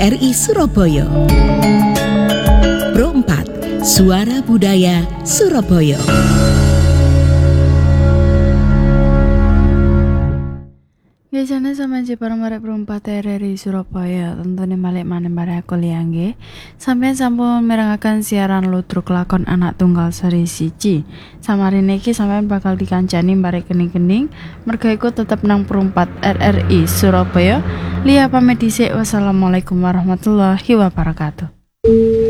RRI Surabaya. Pro 4, Suara Budaya Surabaya. Biasanya sama aja para marek perempat RRI Surabaya. Tentunya balik mana bare aku liangge. Sampai sampun merangakan siaran ludruk lakon anak tunggal seri siji. Samarin iki sampean bakal dikancani bare kening-kening. Merga iku tetep nang perempat RRI Surabaya. Lia pamit dhisik. Wassalamualaikum warahmatullahi wabarakatuh.